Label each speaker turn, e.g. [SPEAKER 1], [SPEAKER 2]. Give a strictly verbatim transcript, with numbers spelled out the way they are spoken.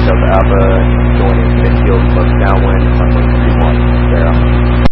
[SPEAKER 1] of Alpha joining midfield, close downwind, runway three one, Sarah.